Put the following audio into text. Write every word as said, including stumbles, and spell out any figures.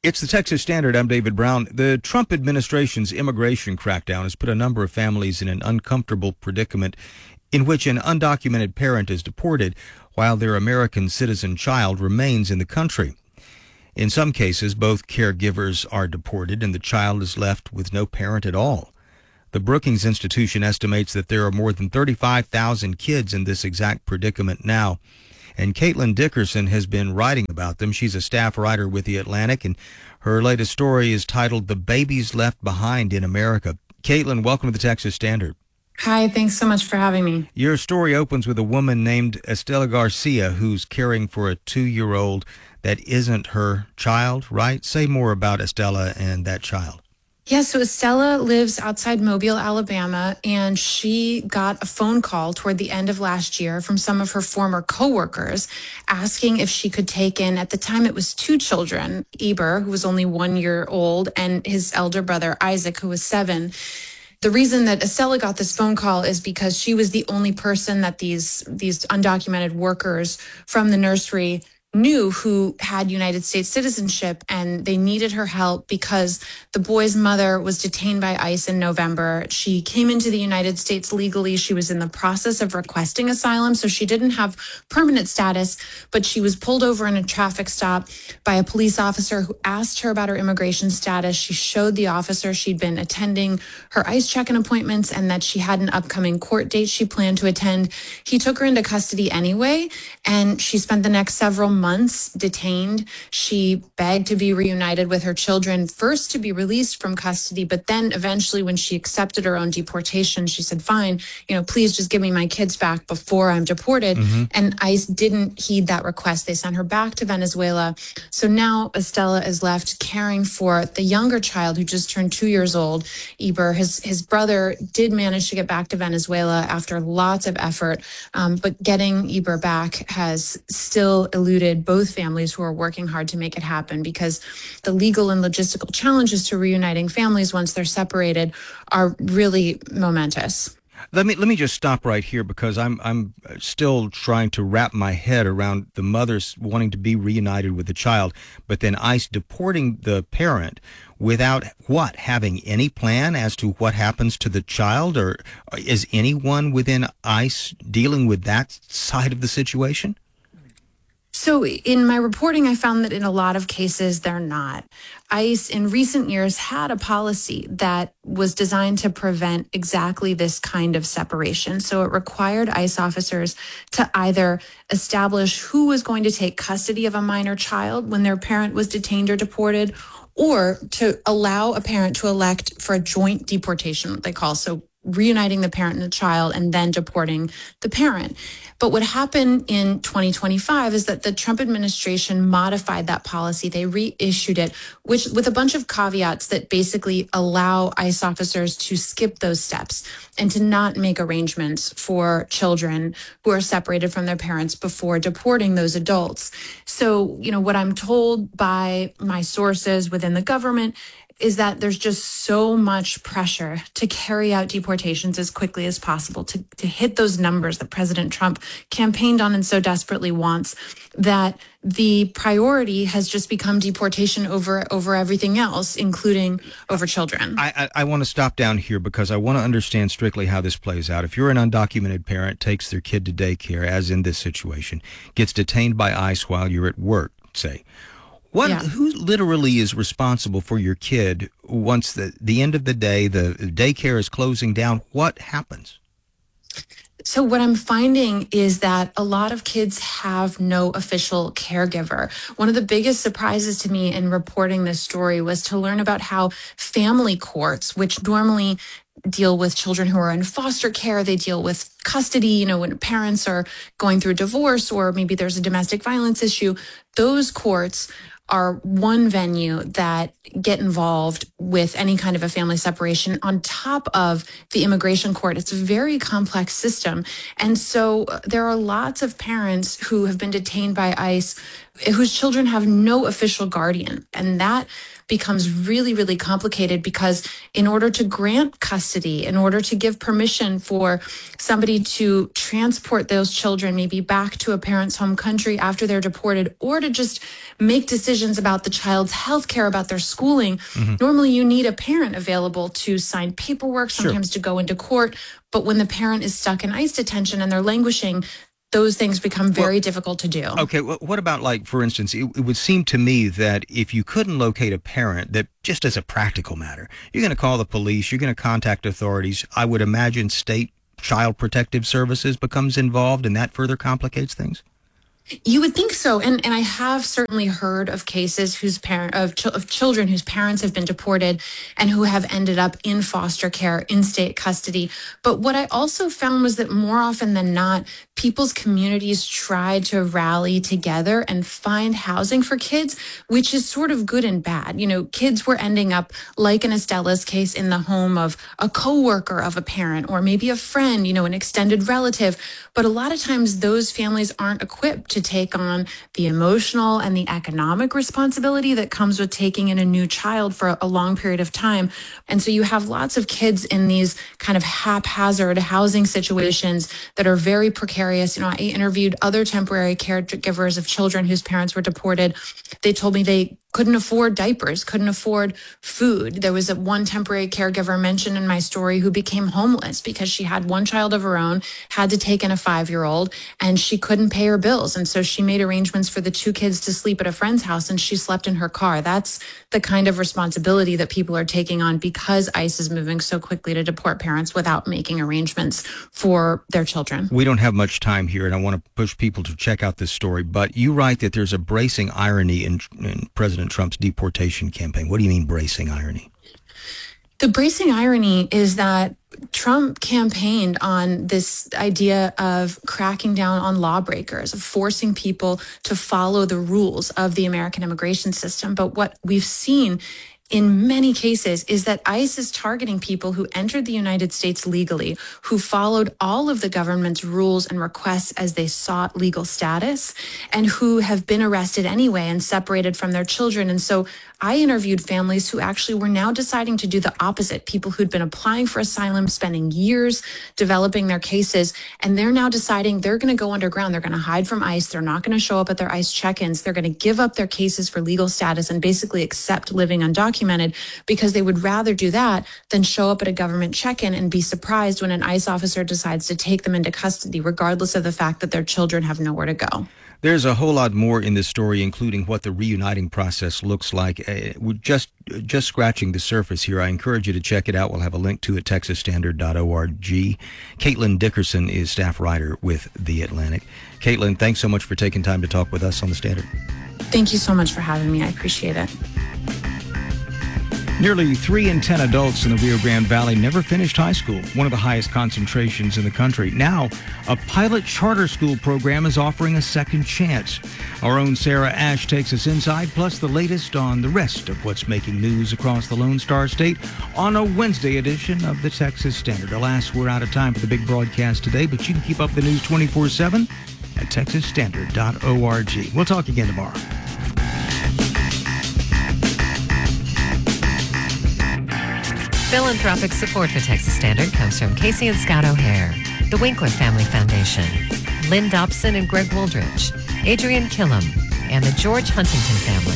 It's the Texas Standard. I'm David Brown. The Trump administration's immigration crackdown has put a number of families in an uncomfortable predicament in which an undocumented parent is deported while their American citizen child remains in the country. In some cases, both caregivers are deported and the child is left with no parent at all. The Brookings Institution estimates that there are more than thirty-five thousand kids in this exact predicament now. And Caitlin Dickerson has been writing about them. She's a staff writer with The Atlantic, and her latest story is titled The Babies Left Behind in America. Caitlin, welcome to the Texas Standard. Hi, thanks so much for having me. Your story opens with a woman named Estela Garcia who's caring for a two-year-old that isn't her child, right? Say more about Estela and that child. Yeah, so Estela lives outside Mobile, Alabama, and she got a phone call toward the end of last year from some of her former coworkers asking if she could take in, at the time it was two children, Eber, who was only one year old, and his elder brother, Isaac, who was seven. The reason that Estela got this phone call is because she was the only person that these, these undocumented workers from the nursery knew who had United States citizenship, and they needed her help because the boy's mother was detained by ICE in November. She came into the United States legally. She was in the process of requesting asylum, so she didn't have permanent status, but she was pulled over in a traffic stop by a police officer who asked her about her immigration status. She showed the officer she'd been attending her ICE check-in appointments and that she had an upcoming court date she planned to attend. He took her into custody anyway, and she spent the next several months months detained. She begged to be reunited with her children, first to be released from custody, but then eventually when she accepted her own deportation, she said, fine, you know, please just give me my kids back before I'm deported. Mm-hmm. And ICE didn't heed that request. They sent her back to Venezuela. So now Estela is left caring for the younger child who just turned two years old, Eber. His, his brother did manage to get back to Venezuela after lots of effort, um, but getting Eber back has still eluded both families who are working hard to make it happen, because the legal and logistical challenges to reuniting families once they're separated are really momentous. Let me let me just stop right here, because I'm I'm still trying to wrap my head around the mothers wanting to be reunited with the child, but then ICE deporting the parent without what having any plan as to what happens to the child, or is anyone within ICE dealing with that side of the situation? So in my reporting, I found that in a lot of cases, they're not. ICE in recent years had a policy that was designed to prevent exactly this kind of separation. So it required ICE officers to either establish who was going to take custody of a minor child when their parent was detained or deported, or to allow a parent to elect for a joint deportation, what they call, so reuniting the parent and the child and then deporting the parent. But what happened in twenty twenty-five is that the Trump administration modified that policy. They reissued it, which with a bunch of caveats that basically allow ICE officers to skip those steps and to not make arrangements for children who are separated from their parents before deporting those adults. So, you know, what I'm told by my sources within the government is that there's just so much pressure to carry out deportations as quickly as possible, to, to hit those numbers that President Trump campaigned on and so desperately wants, that the priority has just become deportation over over everything else, including over children. I, I, I want to stop down here because I want to understand strictly how this plays out. If you're an undocumented parent, takes their kid to daycare, as in this situation, gets detained by ICE while you're at work, say, What, yeah. Who literally is responsible for your kid once the, the end of the day, the daycare is closing down? What happens? So what I'm finding is that a lot of kids have no official caregiver. One of the biggest surprises to me in reporting this story was to learn about how family courts, which normally deal with children who are in foster care, they deal with custody, you know, when parents are going through divorce or maybe there's a domestic violence issue, those courts are one venue that get involved with any kind of a family separation on top of the immigration court. It's a very complex system. And so there are lots of parents who have been detained by ICE whose children have no official guardian. And that becomes really, really complicated because in order to grant custody, in order to give permission for somebody to transport those children maybe back to a parent's home country after they're deported, or to just make decisions about the child's health care, about their schooling, mm-hmm. normally you need a parent available to sign paperwork, sometimes sure. to go into court. But when the parent is stuck in ICE detention and they're languishing, those things become very well, difficult to do. Okay, well, what about, like, for instance, it, it would seem to me that if you couldn't locate a parent, that just as a practical matter, you're going to call the police, you're going to contact authorities. I would imagine state child protective services becomes involved, and that further complicates things. You would think so, and and I have certainly heard of cases whose parent of, ch- of children whose parents have been deported and who have ended up in foster care, in state custody. But what I also found was that more often than not, people's communities try to rally together and find housing for kids, which is sort of good and bad. You know, kids were ending up, like in Estella's case, in the home of a coworker of a parent, or maybe a friend, you know, an extended relative. But a lot of times those families aren't equipped to take on the emotional and the economic responsibility that comes with taking in a new child for a long period of time. And so you have lots of kids in these kind of haphazard housing situations that are very precarious. You know, I interviewed other temporary caregivers of children whose parents were deported. They told me they couldn't afford diapers, couldn't afford food. There was a one temporary caregiver mentioned in my story who became homeless because she had one child of her own, had to take in a five-year-old, and she couldn't pay her bills. And so she made arrangements for the two kids to sleep at a friend's house, and she slept in her car. That's the kind of responsibility that people are taking on because ICE is moving so quickly to deport parents without making arrangements for their children. We don't have much time here, and I want to push people to check out this story, but you write that there's a bracing irony in, in President Trump's deportation campaign. What do you mean bracing irony? The bracing irony is that Trump campaigned on this idea of cracking down on lawbreakers, of forcing people to follow the rules of the American immigration system. But what we've seen in many cases is that ICE is targeting people who entered the United States legally, who followed all of the government's rules and requests as they sought legal status, and who have been arrested anyway and separated from their children. And so I interviewed families who actually were now deciding to do the opposite, people who'd been applying for asylum, spending years developing their cases, and they're now deciding they're going to go underground. They're going to hide from ICE. They're not going to show up at their ICE check-ins. They're going to give up their cases for legal status and basically accept living undocumented because they would rather do that than show up at a government check-in and be surprised when an ICE officer decides to take them into custody, regardless of the fact that their children have nowhere to go. There's a whole lot more in this story, including what the reuniting process looks like. Uh, we're just just scratching the surface here. I encourage you to check it out. We'll have a link to it, texas standard dot org. Caitlin Dickerson is staff writer with The Atlantic. Caitlin, thanks so much for taking time to talk with us on The Standard. Thank you so much for having me. I appreciate it. Nearly three in ten adults in the Rio Grande Valley never finished high school, one of the highest concentrations in the country. Now, a pilot charter school program is offering a second chance. Our own Sarah Ash takes us inside, plus the latest on the rest of what's making news across the Lone Star State on a Wednesday edition of the Texas Standard. Alas, we're out of time for the big broadcast today, but you can keep up the news twenty-four seven at texas standard dot org. We'll talk again tomorrow. Philanthropic support for Texas Standard comes from Casey and Scott O'Hare, the Winkler Family Foundation, Lynn Dobson and Greg Wooldridge, Adrian Killam, and the George Huntington family.